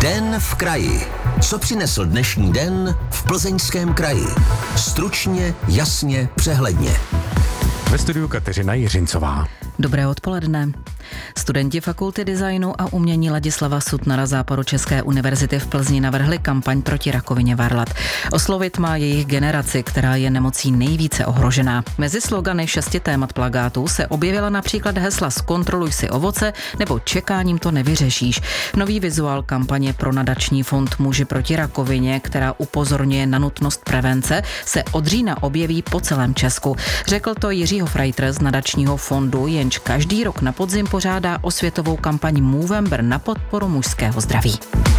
Den v kraji. Co přinesl dnešní den v Plzeňském kraji? Stručně, jasně, přehledně. Ve studiu Kateřina Jiřincová. Dobré odpoledne. Studenti Fakulty designu a umění Ladislava Sutnara Západočeské univerzity v Plzni navrhli kampaň proti rakovině varlat. Oslovit má jejich generaci, která je nemocí nejvíce ohrožená. Mezi slogany 6 témat plakátů se objevila například hesla Zkontroluj si ovoce nebo Čekáním to nevyřešíš. Nový vizuál kampaně pro nadační fond Muži proti rakovině, která upozorňuje na nutnost prevence, se od října objeví po celém Česku. Řekl to Jiří Hofreiter z nadačního fondu, jenž každý rok na podzim pořádá osvětovou kampaň Movember na podporu mužského zdraví.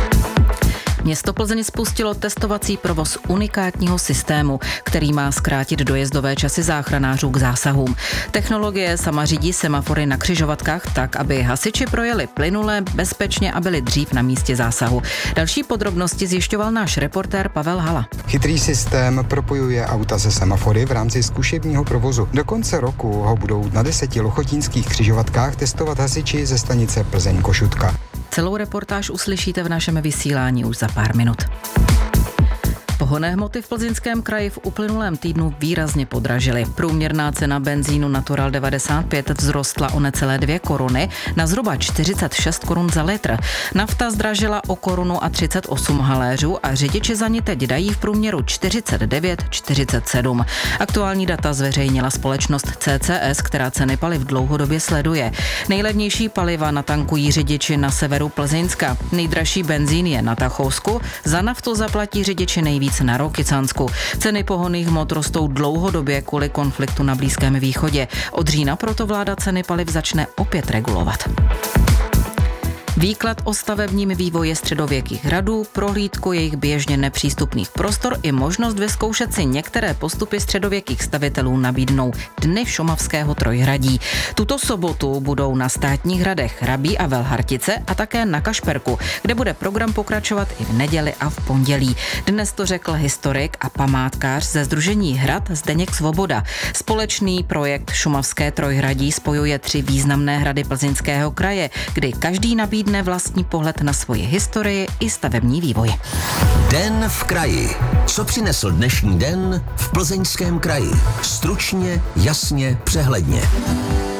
Město Plzeň spustilo testovací provoz unikátního systému, který má zkrátit dojezdové časy záchranářů k zásahům. Technologie sama řídí semafory na křižovatkách tak, aby hasiči projeli plynule, bezpečně a byli dřív na místě zásahu. Další podrobnosti zjišťoval náš reportér Pavel Hala. Chytrý systém propojuje auta se semafory v rámci zkušebního provozu. Do konce roku ho budou na 10 lochotínských křižovatkách testovat hasiči ze stanice Plzeň-Košutka. Celou reportáž uslyšíte v našem vysílání už za pár minut. Pohonné hmoty v Plzeňském kraji v uplynulém týdnu výrazně podražily. Průměrná cena benzínu Natural 95 vzrostla o necelé 2 koruny na zhruba 46 korun za litr. Nafta zdražila o 1,38 haléřů a řidiči za ní teď dají v průměru 49,47. Aktuální data zveřejnila společnost CCS, která ceny paliv dlouhodobě sleduje. Nejlevnější paliva natankují řidiči na severu Plzeňska. Nejdražší benzín je na Tachousku, za naftu zaplatí řidiči nejvíc na Rokycansku. Ceny pohonných hmot rostou dlouhodobě kvůli konfliktu na Blízkém východě. Od října proto vláda ceny paliv začne opět regulovat. Výklad o stavebním vývoji středověkých hradů, prohlídku jejich běžně nepřístupných prostor i možnost vyzkoušet si některé postupy středověkých stavitelů nabídnou Dny šumavského Trojhradí. Tuto sobotu budou na Státních hradech Hrabí a Velhartice a také na Kašperku, kde bude program pokračovat i v neděli a v pondělí. Dnes to řekl historik a památkář ze sdružení Hrad Zdeněk Svoboda. Společný projekt Šumavské Trojhradí spojuje 3 významné hrady Plzeňského kraje, kdy každý nabídne vlastní pohled na svoji historii i stavební vývoj. Den v kraji. Co přinesl dnešní den v Plzeňském kraji? Stručně, jasně, přehledně.